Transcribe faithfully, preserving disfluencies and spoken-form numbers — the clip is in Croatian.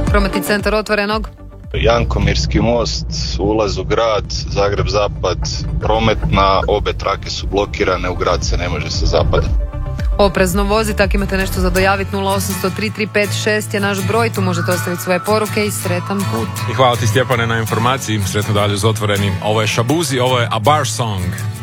Prometni centar Otvorenog. Jankomirski most, ulaz u grad, Zagreb zapad, prometna, obe trake su blokirane, u grad se ne može sa zapada. Oprezno vozite, ako imate nešto za dojaviti, nula osam tri tri pet šest je naš broj, tu možete ostaviti svoje poruke i sretan put. I hvala ti, Stjepane, na informaciji, sretno dalje uz Otvoreni. Ovo je Shabuzi, ovo je A Bar Song.